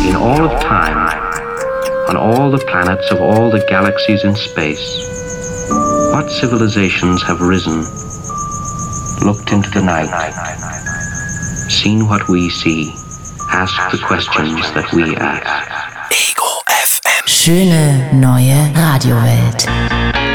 In all of time, on all the planets of all the galaxies in space, what civilizations have risen, looked into the night, seen what we see, asked the questions that we ask? Ego FM. Schöne neue Radiowelt.